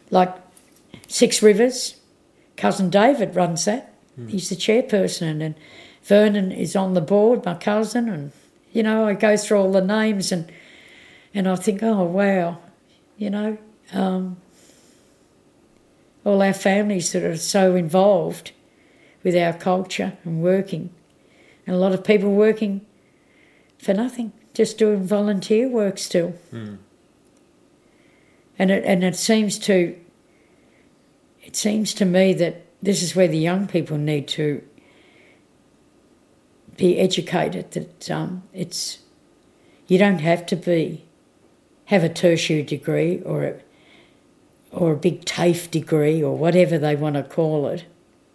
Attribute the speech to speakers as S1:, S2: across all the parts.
S1: like Six Rivers, cousin David runs that. He's the chairperson, and Vernon is on the board, my cousin, and, you know, I go through all the names and I think, oh, wow, you know, all our families that are so involved with our culture and working, and a lot of people working for nothing, just doing volunteer work still. And it seems to me that this is where the young people need to be educated, that you don't have to have a tertiary degree or a big TAFE degree or whatever they want to call it.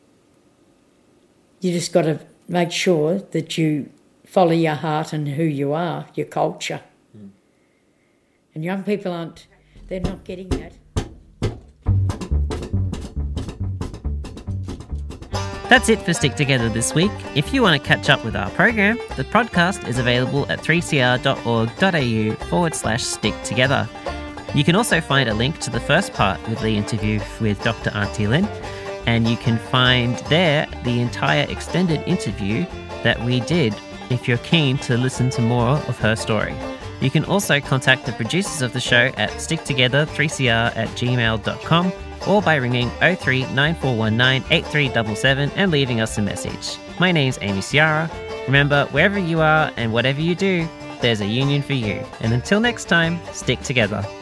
S1: You just got to make sure that you follow your heart and who you are, your culture. And young people they're not getting that.
S2: That's it for Stick Together this week. If you want to catch up with our program, the podcast is available at 3cr.org.au/Stick Together. You can also find a link to the first part with the interview with Dr. Auntie Lynn, and you can find there the entire extended interview that we did if you're keen to listen to more of her story. You can also contact the producers of the show at sticktogether3cr@gmail.com or by ringing 03 9419 8377 and leaving us a message. My name's Amy Ciara. Remember, wherever you are and whatever you do, there's a union for you. And until next time, stick together.